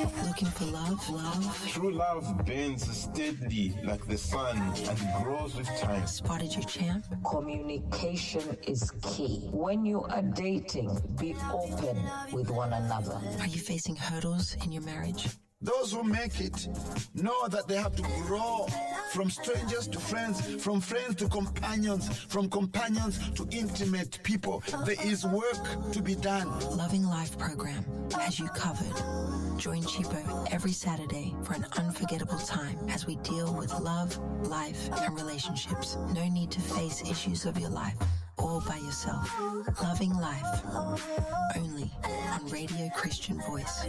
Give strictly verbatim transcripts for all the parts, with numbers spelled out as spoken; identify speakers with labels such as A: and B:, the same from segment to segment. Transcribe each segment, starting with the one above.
A: Looking for love, love.
B: True love bends steadily like the sun and grows with time.
A: Spotted your champ?
C: Communication is key. When you are dating, be open with one another.
A: Are you facing hurdles in your marriage?
D: Those who make it know that they have to grow from strangers to friends, from friends to companions, from companions to intimate people. There is work to be done.
A: Loving Life program has you covered. Join Chipo every Saturday for an unforgettable time as we deal with love, life, and relationships. No need to face issues of your life all by yourself. Loving Life, only on Radio Christian Voice.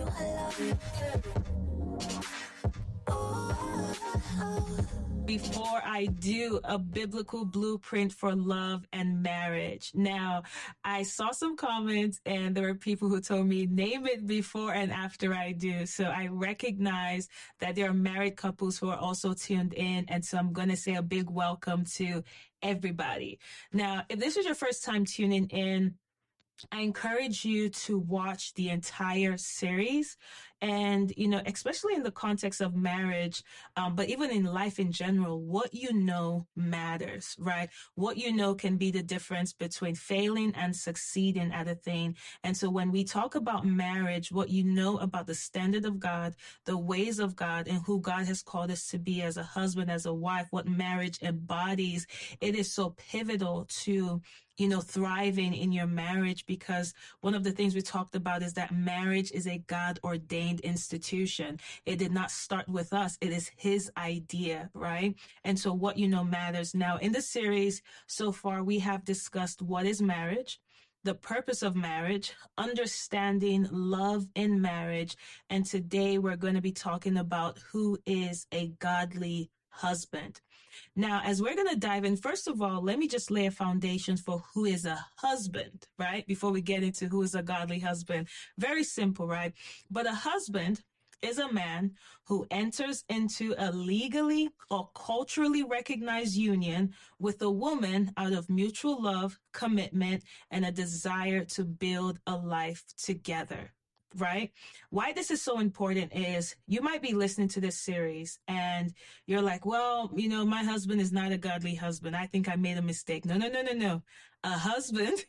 E: Before I do a biblical blueprint for love and marriage. Now, I saw some comments and there were people who told me name it before and after I do. So I recognize that there are married couples who are also tuned in. And so I'm going to say a big welcome to everybody. Now, if this is your first time tuning in, I encourage you to watch the entire series. And, you know, especially in the context of marriage, um, but even in life in general, what you know matters, right? What you know can be the difference between failing and succeeding at a thing. And so when we talk about marriage, what you know about the standard of God, the ways of God, and who God has called us to be as a husband, as a wife, what marriage embodies, it is so pivotal to, you know, thriving in your marriage, because one of the things we talked about is that marriage is a God-ordained institution. It did not start with us. It is his idea, right? And so what you know matters. Now, in the series so far, we have discussed what is marriage, the purpose of marriage, understanding love in marriage. And today we're going to be talking about who is a godly husband. Now, as we're going to dive in, first of all, let me just lay a foundation for who is a husband, right? Before we get into who is a godly husband. Very simple, right? But a husband is a man who enters into a legally or culturally recognized union with a woman out of mutual love, commitment, and a desire to build a life together. Right? Why this is so important is you might be listening to this series and you're like, well, you know, my husband is not a godly husband. I think I made a mistake. No, no, no, no, no. A husband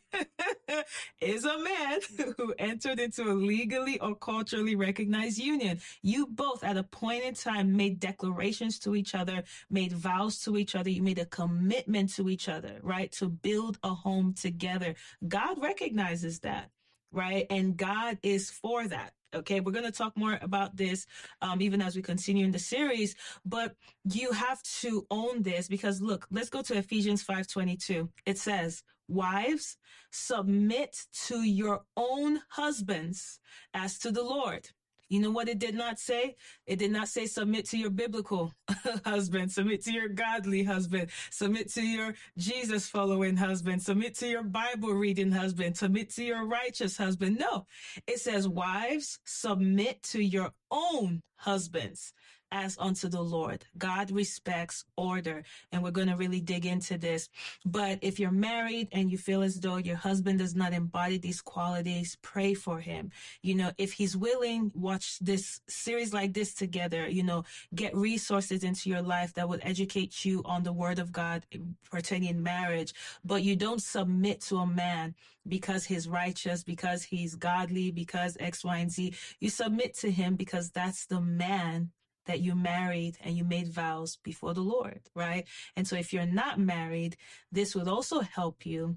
E: is a man who entered into a legally or culturally recognized union. You both at a point in time made declarations to each other, made vows to each other. You made a commitment to each other, right? To build a home together. God recognizes that. Right? And God is for that. Okay. We're going to talk more about this, um, even as we continue in the series, but you have to own this because look, let's go to Ephesians five twenty-two. It says, wives, submit to your own husbands as to the Lord. You know what it did not say? It did not say submit to your biblical husband, submit to your godly husband, submit to your Jesus following husband, submit to your Bible reading husband, submit to your righteous husband. No, it says wives, submit to your own husbands as unto the Lord. God respects order, and we're going to really dig into this. But if you're married and you feel as though your husband does not embody these qualities, pray for him. You know, if he's willing, watch this series like this together, you know, get resources into your life that will educate you on the word of God pertaining marriage. But you don't submit to a man because he's righteous, because he's godly, because X, Y, and Z. You submit to him because that's the man that you married and you made vows before the Lord, right? And so if you're not married, this would also help you